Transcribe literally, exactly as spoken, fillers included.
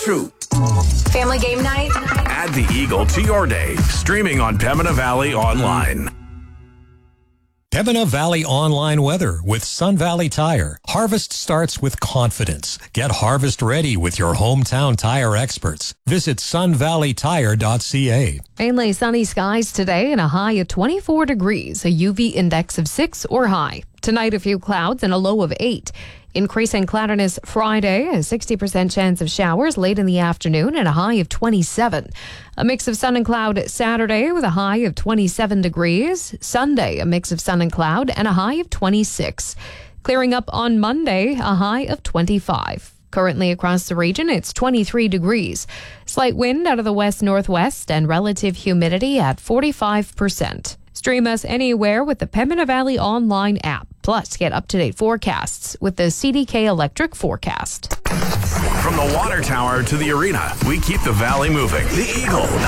true. Family game night? Add the Eagle to your day. Streaming on Pembina Valley Online. Pembina Valley Online weather with Sun Valley Tire. Harvest starts with confidence. Get harvest ready with your hometown tire experts. Visit sun valley tire dot c a. Mainly sunny skies today and a high of twenty-four degrees, a U V index of six or high. Tonight, a few clouds and a low of eight. Increasing cloudiness Friday, a sixty percent chance of showers late in the afternoon and a high of twenty-seven. A mix of sun and cloud Saturday with a high of twenty-seven degrees. Sunday, a mix of sun and cloud and a high of twenty-six. Clearing up on Monday, a high of twenty-five. Currently across the region, it's twenty-three degrees. Slight wind out of the west-northwest and relative humidity at forty-five percent. Stream us anywhere with the Pembina Valley Online app. Plus, get up-to-date forecasts with the C D K Electric Forecast. From the water tower to the arena, we keep the valley moving. The Eagle